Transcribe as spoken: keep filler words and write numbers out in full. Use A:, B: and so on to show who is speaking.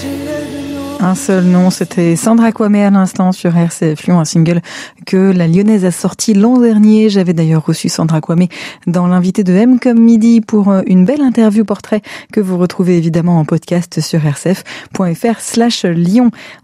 A: Un seul nom, c'était Sandra Kwame à l'instant sur R C F Lyon, un single que la Lyonnaise a sorti l'an dernier. J'avais d'ailleurs reçu Sandra Kwame dans l'invité de M comme midi pour une belle interview portrait que vous retrouvez évidemment en podcast sur rcf point fr slash Lyon.